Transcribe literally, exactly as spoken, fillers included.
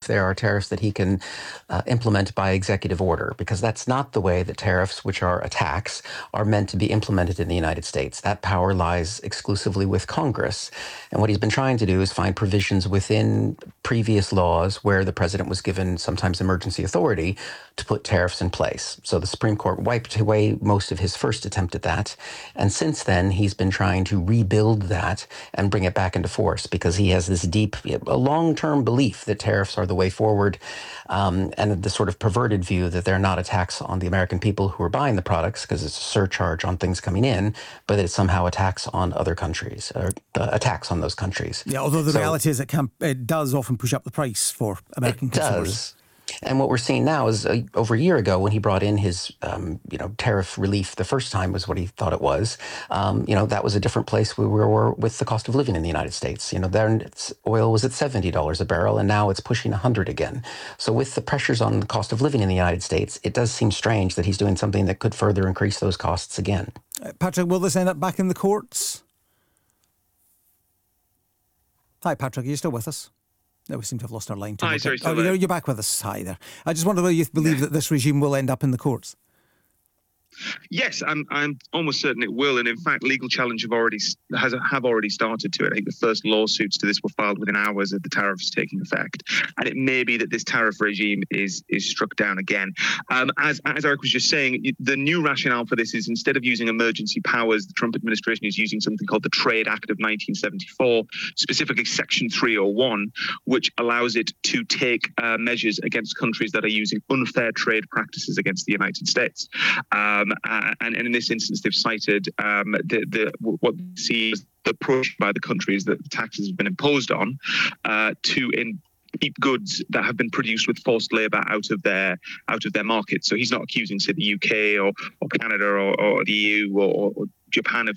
there are tariffs that he can uh, implement by executive order, because that's not the way that tariffs, which are a tax, are meant to be implemented in the United States. That power lies exclusively with Congress. And what he's been trying to do is find provisions within previous laws where the president was given sometimes emergency authority to put tariffs in place. So the Supreme Court wiped away most of his first attempt at that. And since then, he's been trying to rebuild that and bring it back into force, because he has this deep, a long-term belief that tariffs are the way forward, um, and the sort of perverted view that they're not a tax on the American people who are buying the products because it's a surcharge on things coming in, but it's somehow a tax on other countries, or uh, a tax on those countries. Yeah, although the so, reality is it, can, it does often push up the price for American it consumers. Does. And what we're seeing now is uh, over a year ago, when he brought in his, um, you know, tariff relief the first time was what he thought it was. Um, you know, that was a different place we were with the cost of living in the United States. You know, there oil was at seventy dollars a barrel, and now it's pushing one hundred again. So with the pressures on the cost of living in the United States, it does seem strange that he's doing something that could further increase those costs again. Uh, Patrick, will this end up back in the courts? Hi, Patrick, are you still with us? No, we seem to have lost our line. Hi, sorry, oh, you're, you're back with us. Hi there. I just wonder whether you believe yeah. that this regime will end up in the courts. Yes, I'm I'm almost certain it will, and in fact, legal challenge have already has have already started to it. I think the first lawsuits to this were filed within hours of the tariffs taking effect, and it may be that this tariff regime is is struck down again. Um, as as Eric was just saying, the new rationale for this is, instead of using emergency powers, the Trump administration is using something called the Trade Act of nineteen seventy-four, specifically Section three oh one, which allows it to take uh, measures against countries that are using unfair trade practices against the United States. Um, Uh, and, and in this instance, they've cited um, the, the, what they see as the approach by the countries that the taxes have been imposed on uh, to in, keep goods that have been produced with forced labour out of their out of their markets. So he's not accusing, say, the U K or, or Canada or, or the E U or, or Japan of